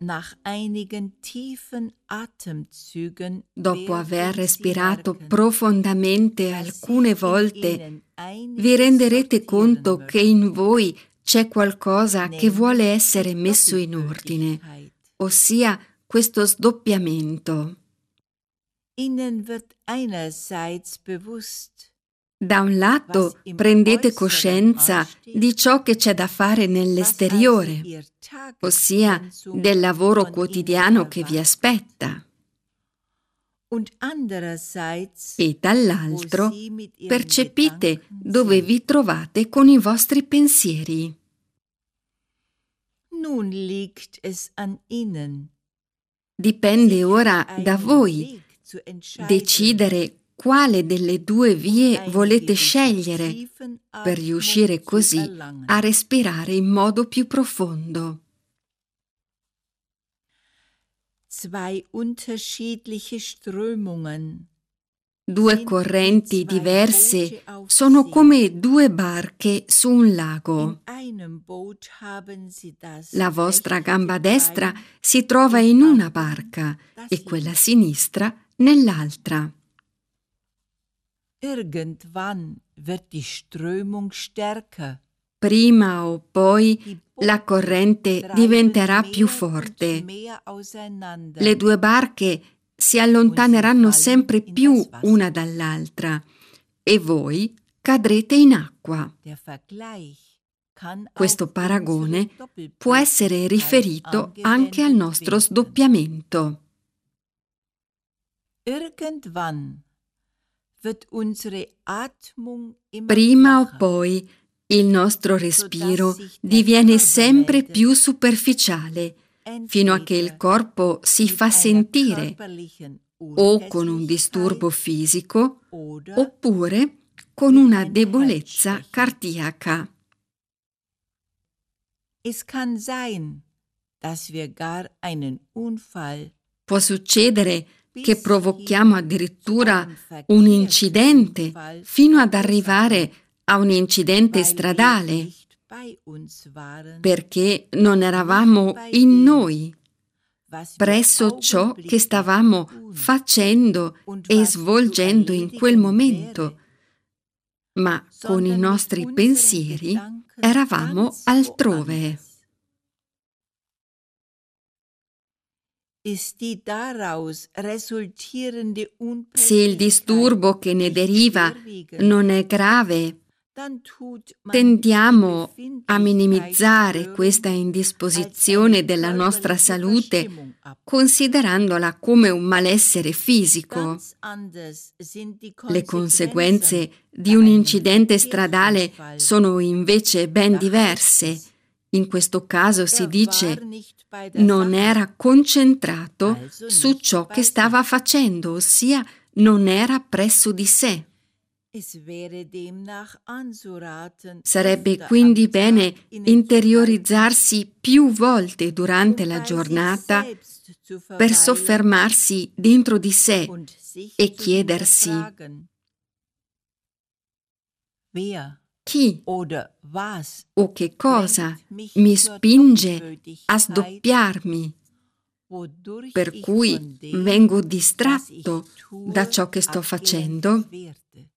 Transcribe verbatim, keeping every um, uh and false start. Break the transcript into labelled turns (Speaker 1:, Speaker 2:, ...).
Speaker 1: Dopo aver respirato profondamente alcune volte, vi renderete conto che in voi c'è qualcosa che vuole essere messo in ordine, ossia questo sdoppiamento. Da un lato prendete coscienza di ciò che c'è da fare nell'esteriore, ossia del lavoro quotidiano che vi aspetta. E dall'altro percepite dove vi trovate con i vostri pensieri. Dipende ora da voi decidere quale delle due vie volete scegliere per riuscire così a respirare in modo più profondo. Due correnti diverse sono come due barche su un lago. La vostra gamba destra si trova in una barca e quella sinistra nell'altra. Prima o poi la corrente diventerà più forte. Le due barche si allontaneranno sempre più una dall'altra e voi cadrete in acqua. Questo paragone può essere riferito anche al nostro sdoppiamento. Prima o poi il nostro respiro diviene sempre più superficiale, fino a che il corpo si fa sentire o con un disturbo fisico oppure con una debolezza cardiaca. Può succedere che provochiamo addirittura un incidente fino ad arrivare a un incidente stradale, perché non eravamo in noi, presso ciò che stavamo facendo e svolgendo in quel momento, ma con i nostri pensieri eravamo altrove. Se il disturbo che ne deriva non è grave, tendiamo a minimizzare questa indisposizione della nostra salute considerandola come un malessere fisico. Le conseguenze di un incidente stradale sono invece ben diverse. In questo caso si dice non era concentrato su ciò che stava facendo, ossia non era presso di sé. Sarebbe quindi bene interiorizzarsi più volte durante la giornata per soffermarsi dentro di sé e chiedersi: chi o che cosa mi spinge a sdoppiarmi, per cui vengo distratto da ciò che sto facendo?